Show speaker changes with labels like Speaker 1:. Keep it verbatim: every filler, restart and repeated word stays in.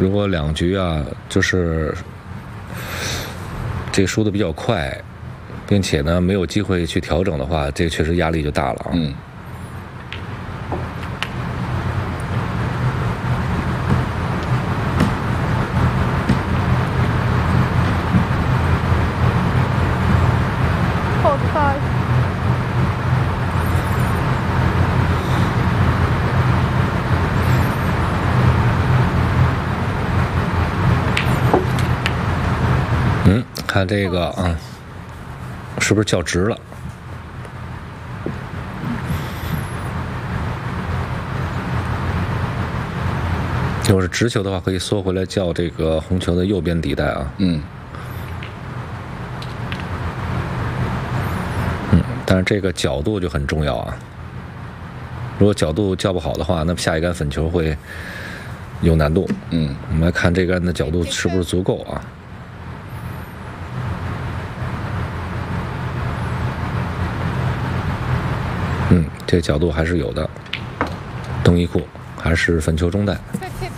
Speaker 1: 如果两局啊，就是这输的比较快，并且呢没有机会去调整的话，这个确实压力就大了啊。
Speaker 2: 嗯。
Speaker 1: 嗯，看这个啊，是不是较直了？要是直球的话，可以缩回来较这个红球的右边底带啊。
Speaker 2: 嗯。
Speaker 1: 嗯，但是这个角度就很重要啊。如果角度较不好的话，那么下一杆粉球会有难度。
Speaker 2: 嗯，
Speaker 1: 我们来看这杆的角度是不是足够啊？嗯，这角度还是有的。东一库还是粉球中带。